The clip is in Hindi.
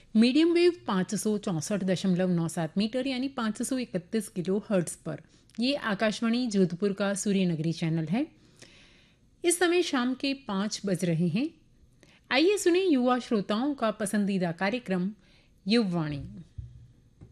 मीडियम वेव 564.97 मीटर यानी 531 किलो हर्ट्ज पर। ये आकाशवाणी जोधपुर का सूर्य नगरी चैनल है। इस समय शाम के 5 बज रहे हैं। आइए सुने युवा श्रोताओं का पसंदीदा कार्यक्रम युववाणी।